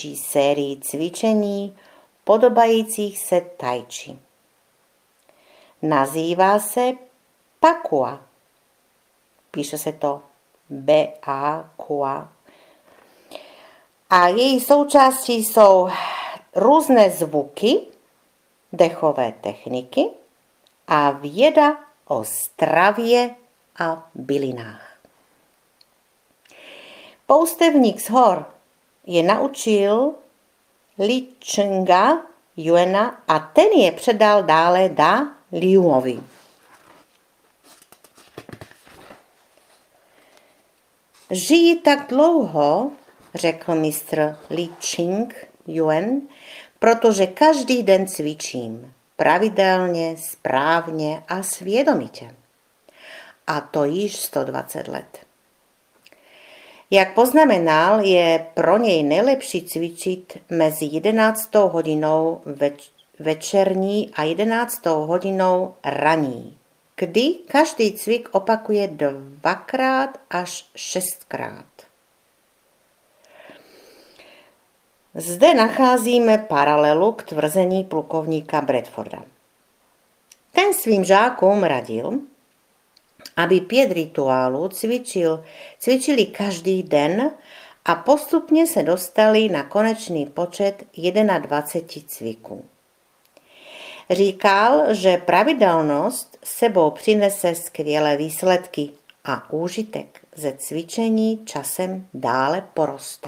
sérii cvičení podobajících se tai chi. Nazývá se Pakua. Píše se to B-A-Q-A. A její součástí jsou různé zvuky, dechové techniky a věda o stravě a bylinách. Poustevník z hor je naučil Li Chenga Yuena a ten je předal dále Da Liuovi. Žiji tak dlouho, řekl mistr Li Ching Yuen, protože každý den cvičím, pravidelně, správně a svědomitě. A to již 120 let. Jak poznamenal, je pro něj nejlepší cvičit mezi 11. hodinou večerní a 11. hodinou ranní, kdy každý cvik opakuje 2x až 6x. Zde nacházíme paralelu k tvrzení plukovníka Bradforda. Ten svým žákům radil, aby 5 rituálů cvičili každý den a postupně se dostali na konečný počet 21 cviků. Říkal, že pravidelnost sebou přinese skvělé výsledky a úžitek ze cvičení časem dále poroste.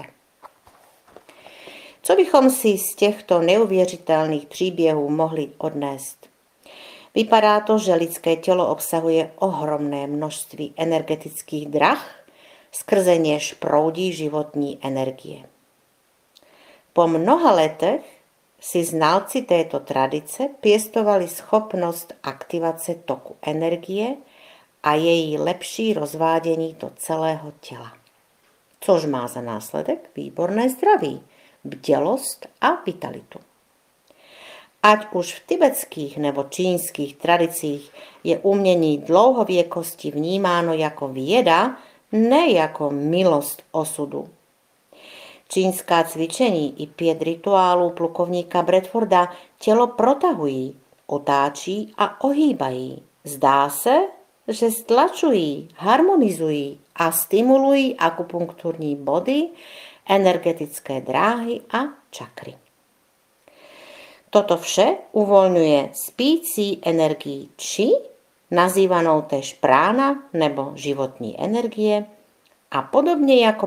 Co bychom si z těchto neuvěřitelných příběhů mohli odnést? Vypadá to, že lidské tělo obsahuje ohromné množství energetických drah, skrze něž proudí životní energie. Po mnoha letech si znalci této tradice pěstovali schopnost aktivace toku energie a její lepší rozvádění do celého těla, což má za následek výborné zdraví, bdělost a vitalitu. Ať už v tibetských nebo čínských tradicích je umění dlouhověkosti vnímáno jako věda, ne jako milost osudu. Čínská cvičení i 5 rituálů plukovníka Bradforda tělo protahují, otáčí a ohýbají. Zdá se, že stlačují, harmonizují a stimulují akupunkturní body, energetické dráhy a čakry. Toto vše uvolňuje spící energii Chi, nazývanou též prána nebo životní energie, a podobně jako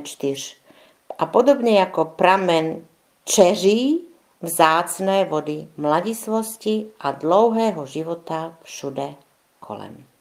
pramen čeří vzácné vody mladistvosti a dlouhého života všude kolem.